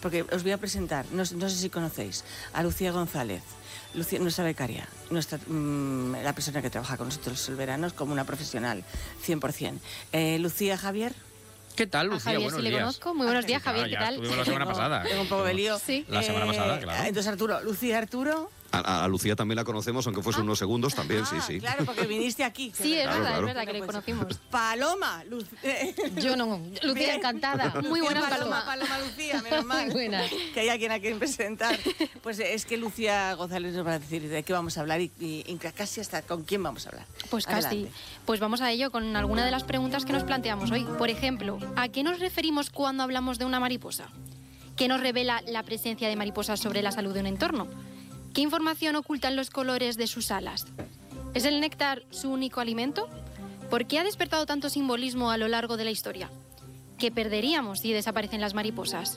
porque os voy a presentar, no sé si conocéis, a Lucía González. Lucía, nuestra becaria, la persona que trabaja con nosotros el verano como una profesional, 100%. Lucía, Javier. ¿Qué tal, Lucía? Javier, buenos sí días. le conozco. Muy buenos días, Javier, ¿qué tal? Estuvimos la semana pasada. Tengo un poco de lío. Sí. La semana pasada, claro. Entonces, Arturo, Lucía, Arturo. A Lucía también la conocemos, aunque fuese unos segundos también, sí. Claro, porque viniste aquí. Sí, es Claro, verdad, claro. es verdad que le conocimos. Paloma, Yo no. Lucía, Bien. encantada. Muy buena, Paloma. Paloma Lucía, menos mal. Muy buena. Que hay alguien a quien presentar. Pues es que Lucía González nos va a decir de qué vamos a hablar y casi hasta con quién vamos a hablar. Pues Adelante. casi. Pues vamos a ello con alguna de las preguntas que nos planteamos hoy. Por ejemplo, ¿a qué nos referimos cuando hablamos de una mariposa? ¿Qué nos revela la presencia de mariposas sobre la salud de un entorno? ¿Qué información ocultan los colores de sus alas? ¿Es el néctar su único alimento? ¿Por qué ha despertado tanto simbolismo a lo largo de la historia? ¿Qué perderíamos si desaparecen las mariposas?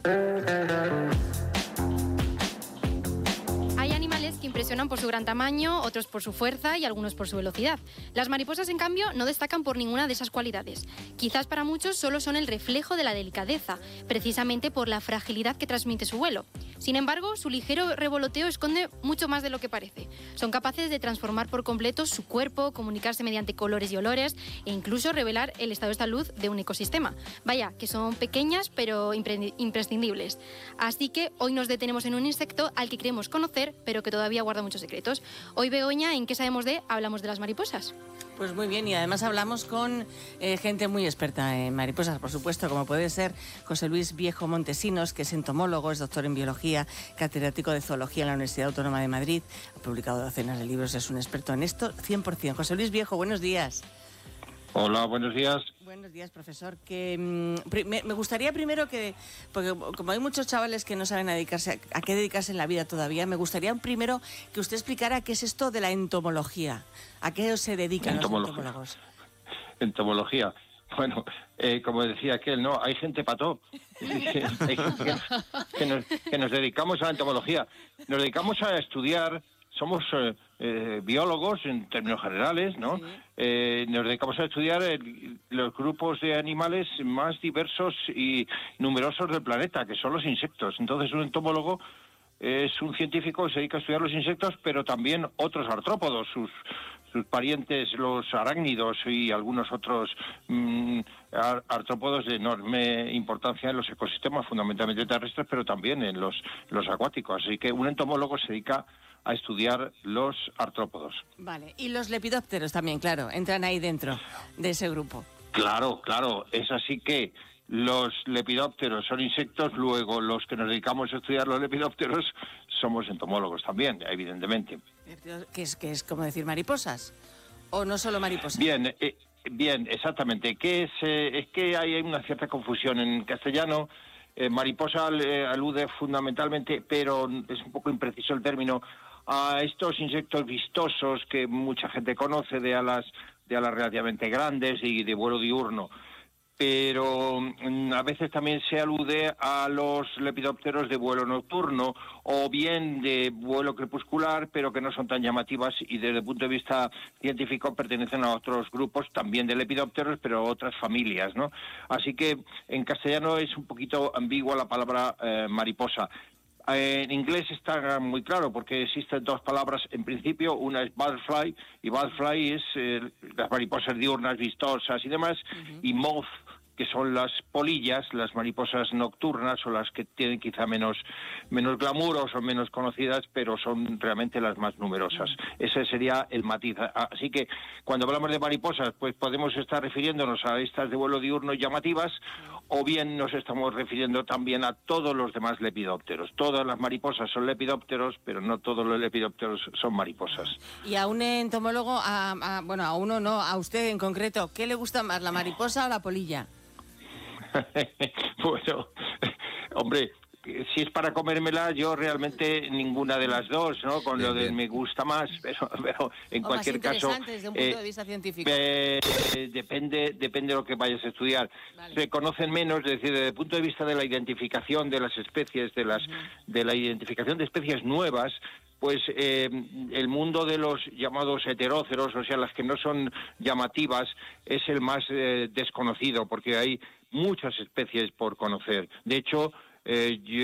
Hay animales que impresionan por su gran tamaño, otros por su fuerza y algunos por su velocidad. Las mariposas, en cambio, no destacan por ninguna de esas cualidades. Quizás para muchos solo son el reflejo de la delicadeza, precisamente por la fragilidad que transmite su vuelo. Sin embargo, su ligero revoloteo esconde mucho más de lo que parece. Son capaces de transformar por completo su cuerpo, comunicarse mediante colores y olores e incluso revelar el estado de salud de un ecosistema. Vaya, que son pequeñas pero imprescindibles. Así que hoy nos detenemos en un insecto al que queremos conocer, pero que todavía guarda muchos secretos. Hoy, Begoña, ¿en qué sabemos de? Hablamos de las mariposas. Pues muy bien, y además hablamos con gente muy experta en mariposas, por supuesto, como puede ser José Luis Viejo Montesinos, que es entomólogo, es doctor en biología, catedrático de zoología en la Universidad Autónoma de Madrid, ha publicado docenas de libros, es un experto en esto, 100%. José Luis Viejo, buenos días. Hola, buenos días. Buenos días, profesor. Me gustaría primero que, porque como hay muchos chavales que no saben a qué dedicarse en la vida todavía, me gustaría primero que usted explicara qué es esto de la entomología. ¿A qué se dedican los entomólogos? Entomología. Bueno, como decía aquel, ¿no? Hay gente para todo. Hay gente que nos dedicamos a la entomología. Nos dedicamos a estudiar, somos biólogos en términos generales, ¿no? Sí. Nos dedicamos a estudiar los grupos de animales más diversos y numerosos del planeta, que son los insectos. Entonces, un entomólogo es un científico que se dedica a estudiar los insectos, pero también otros artrópodos, sus parientes, los arácnidos y algunos otros artrópodos de enorme importancia en los ecosistemas, fundamentalmente terrestres, pero también en los acuáticos. Así que un entomólogo se dedica a estudiar los artrópodos. Vale, y los lepidópteros también, claro, entran ahí dentro de ese grupo. Claro, es así que los lepidópteros son insectos, luego los que nos dedicamos a estudiar los lepidópteros somos entomólogos también, evidentemente. ¿Qué es como decir mariposas? ¿O no solo mariposas? Bien, exactamente. Es que hay una cierta confusión en castellano. Mariposa alude fundamentalmente, pero es un poco impreciso el término, a estos insectos vistosos que mucha gente conoce, de alas relativamente grandes y de vuelo diurno. Pero a veces también se alude a los lepidópteros de vuelo nocturno o bien de vuelo crepuscular, pero que no son tan llamativas y desde el punto de vista científico pertenecen a otros grupos también de lepidópteros, pero a otras familias, ¿no? Así que en castellano es un poquito ambigua la palabra mariposa. En inglés está muy claro porque existen dos palabras en principio, una es butterfly, y butterfly es las mariposas diurnas vistosas y demás, y moth, que son las polillas, las mariposas nocturnas o las que tienen quizá menos glamour o son menos conocidas, pero son realmente las más numerosas. Ese sería el matiz. Así que cuando hablamos de mariposas, pues podemos estar refiriéndonos a estas de vuelo diurno llamativas, o bien nos estamos refiriendo también a todos los demás lepidópteros. Todas las mariposas son lepidópteros, pero no todos los lepidópteros son mariposas. Y a un entomólogo, a uno no, a usted en concreto, ¿qué le gusta más, la mariposa o la polilla? Bueno, hombre, si es para comérmela, yo realmente ninguna de las dos, ¿no? Con lo de me gusta más, pero en cualquier caso... desde un punto de vista científico. Depende de lo que vayas a estudiar. Vale. Se conocen menos, es decir, desde el punto de vista de la identificación de las especies, de la identificación de especies nuevas, pues el mundo de los llamados heteróceros, o sea, las que no son llamativas, es el más desconocido, porque hay muchas especies por conocer. De hecho, yo